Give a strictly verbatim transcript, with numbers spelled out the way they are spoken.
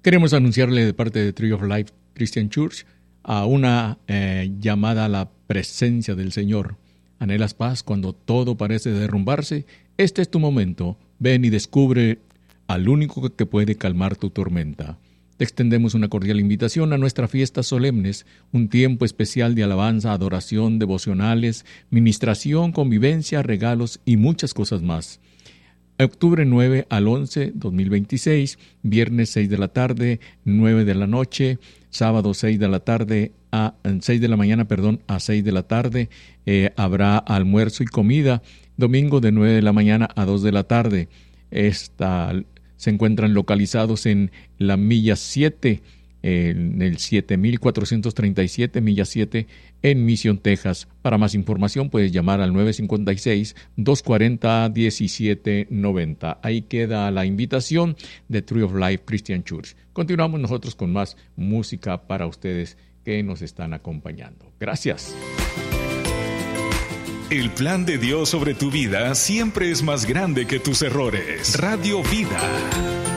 Queremos anunciarle de parte de Tree of Life Christian Church a una eh, llamada a la presencia del Señor. ¿Anhelas paz cuando todo parece derrumbarse? Este es tu momento. Ven y descubre al único que puede calmar tu tormenta. Te extendemos una cordial invitación a nuestras fiestas solemnes, un tiempo especial de alabanza, adoración, devocionales, ministración, convivencia, regalos y muchas cosas más. Octubre nueve al once, dos mil veintiséis, viernes seis de la tarde, nueve de la noche, sábado seis de la tarde a seis de la mañana, perdón, a seis de la tarde, eh, habrá almuerzo y comida, domingo de nueve de la mañana a dos de la tarde. Esta, se encuentran localizados en la milla siete, en el siete mil cuatrocientos treinta y siete, milla siete, en Mission, Texas. Para más información puedes llamar al nueve cinco seis, dos cuatro cero, uno siete nueve cero. Ahí queda la invitación de Tree of Life Christian Church. Continuamos nosotros con más música para ustedes que nos están acompañando. Gracias. El plan de Dios sobre tu vida siempre es más grande que tus errores. Radio Vida.